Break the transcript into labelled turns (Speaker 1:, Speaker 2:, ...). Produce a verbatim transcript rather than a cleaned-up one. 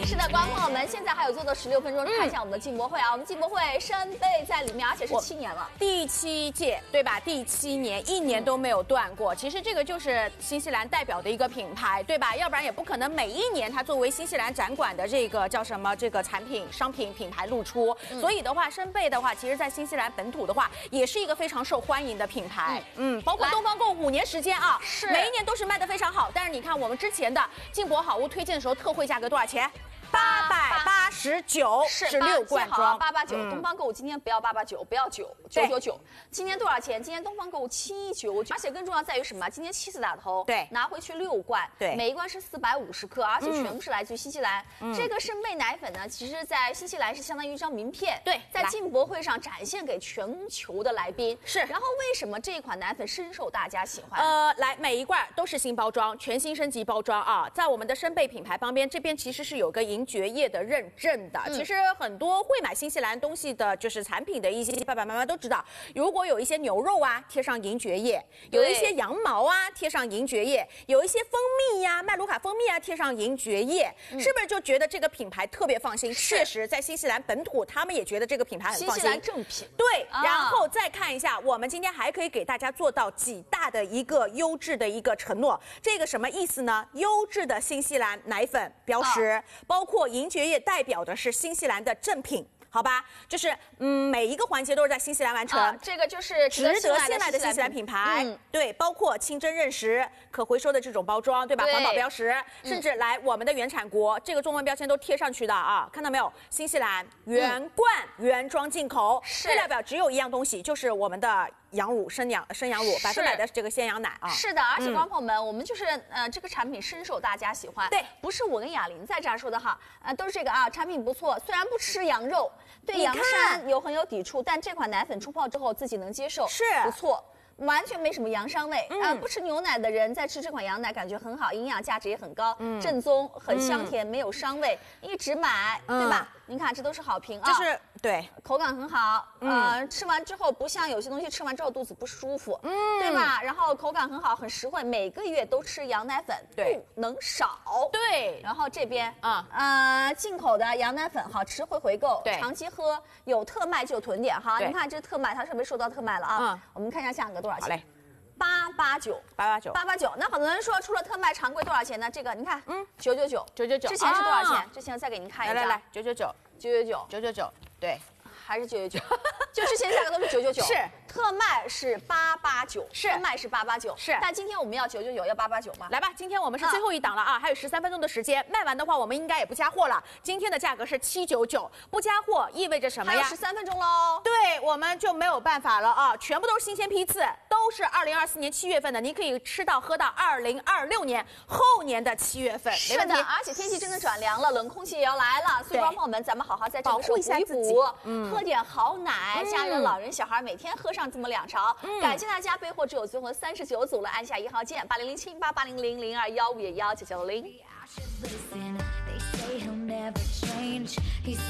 Speaker 1: 是的，观众朋友们，现在还有最多十六分钟看一下我们的进博会啊！我们进博会扇贝在里面，而且是七年了，
Speaker 2: 第七届对吧？第七年，一年都没有断过。其实这个就是新西兰代表的一个品牌，对吧？要不然也不可能每一年它作为新西兰展馆的这个叫什么这个产品商品品牌露出。嗯、所以的话，扇贝的话，其实在新西兰本土的话，也是一个非常受欢迎的品牌。嗯，嗯包括东方购五年时间啊，
Speaker 1: 是
Speaker 2: 每一年都是卖得非常好。但是你看我们之前的进博好物推荐的时候，特惠价格多少钱？八百八十九是六罐装，
Speaker 1: 八八九。东方购物今天不要八八九，不要九九九九。今天多少钱？今天东方购物七九九，而且更重要在于什么？今天七次打头，
Speaker 2: 对，
Speaker 1: 拿回去六罐，
Speaker 2: 对，
Speaker 1: 每一罐是四百五十克，而且全部是来自于新西兰。嗯、这个生贝奶粉呢，其实在新西兰是相当于一张名片，
Speaker 2: 对，
Speaker 1: 在进博会上展现给全球的来宾。
Speaker 2: 是，
Speaker 1: 然后为什么这一款奶粉深受大家喜欢？
Speaker 2: 呃，来每一罐都是新包装，全新升级包装啊，在我们的生贝品牌旁边，这边其实是有个银蕨叶的认证的。嗯、其实很多会买新西兰东西的，就是产品的一些爸爸妈妈都知道，如果有一些牛肉啊，贴上银蕨叶；有一些羊毛啊，贴上银蕨叶；有一些蜂蜜呀、啊，麦卢卡蜂蜜啊，贴上银蕨叶，嗯、是不是就觉得这个品牌特别放心？确实，在新西兰本土，他们也觉得这个品牌很放心。
Speaker 1: 新西兰正品。
Speaker 2: 对，啊、然后再看一下，我们今天还可以给大家做到几大的一个优质的一个承诺。这个什么意思呢？优质的新西兰奶粉标识，啊、包括银蕨叶代表的是新西兰的正品。好吧，就是嗯，每一个环节都是在新西兰完成，
Speaker 1: 啊、这个就是
Speaker 2: 值得信赖的新西兰品牌。嗯、对，包括清真认识、可回收的这种包装，对吧？环保标识，嗯、甚至来我们的原产国这个中文标签都贴上去的啊，看到没有？新西兰原罐、嗯、原装进口，配料表只有一样东西，就是我们的羊乳生羊生羊乳，百分百的这个鲜羊奶啊。
Speaker 1: 是的，而且观众朋友们，嗯、我们就是呃这个产品深受大家喜欢。
Speaker 2: 对，
Speaker 1: 不是我跟雅玲在这儿说的哈，呃都是这个啊，产品不错，虽然不吃羊肉。对羊膻有很有抵触，但这款奶粉冲泡之后自己能接受，
Speaker 2: 是
Speaker 1: 不错，完全没什么羊膻味。嗯、呃，不吃牛奶的人在吃这款羊奶感觉很好，营养价值也很高，嗯、正宗，很香甜，嗯、没有膻味，一直买，嗯、对吧？您看这都是好评啊，
Speaker 2: 就是对，
Speaker 1: 口感很好，嗯、呃，吃完之后不像有些东西吃完之后肚子不舒服，嗯，对吧？然后口感很好，很实惠，每个月都吃羊奶粉，
Speaker 2: 对，
Speaker 1: 不能少，
Speaker 2: 对。
Speaker 1: 然后这边
Speaker 2: 啊，
Speaker 1: 呃，进口的羊奶粉好吃会回购，
Speaker 2: 对，
Speaker 1: 长期喝，有特卖就有囤点哈。你看这特卖，它是不是收到特卖了啊？
Speaker 2: 嗯，
Speaker 1: 我们看一下价格多少钱？
Speaker 2: 好嘞。
Speaker 1: 八八九，
Speaker 2: 八八九，
Speaker 1: 八八九。那很多人说，除了特卖，常规多少钱呢？这个你看，
Speaker 2: 嗯，
Speaker 1: 九九九，
Speaker 2: 九九九。
Speaker 1: 之前是多少钱？啊、之前再给您看一下，
Speaker 2: 来来来，九九九，
Speaker 1: 九九九，
Speaker 2: 九九九，对，
Speaker 1: 还是九九九，就之前价格都是九九九，
Speaker 2: 是
Speaker 1: 特卖是八八九，
Speaker 2: 是
Speaker 1: 特卖是八八九，
Speaker 2: 是。
Speaker 1: 但今天我们要九九九，要八八九吗？
Speaker 2: 来吧，今天我们是最后一档了啊，啊还有十三分钟的时间，卖完的话我们应该也不加货了。今天的价格是七九九，不加货意味着什么呀？
Speaker 1: 还有十三分钟喽。
Speaker 2: 对，我们就没有办法了啊，全部都是新鲜批次，都是二零二四年七月份的，您可以吃到喝到二零二六年后年的七月份。
Speaker 1: 是的，而且天气真的转凉了，冷空气也要来了，所以观众朋友们，咱们好好在这个时候补一补，嗯、喝点好奶，家人、老人、小孩每天喝上这么两勺。嗯、感谢大家，备货只有最后三十九组了，按下一号键，八零零七八八零零零二幺五也幺九九零。